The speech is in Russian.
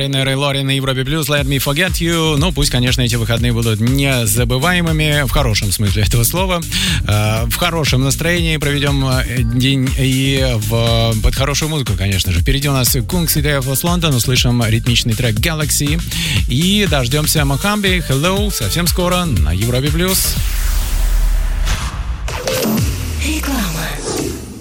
Foreigner и Лори на Европе Плюс, Let Me Forget You. Ну, пусть, конечно, эти выходные будут незабываемыми, в хорошем смысле этого слова. В хорошем настроении проведем день и под хорошую музыку, конечно же. Впереди у нас Kung City of London, услышим ритмичный трек Galaxy и дождемся Мохамби, Hello, совсем скоро на Европе Плюс.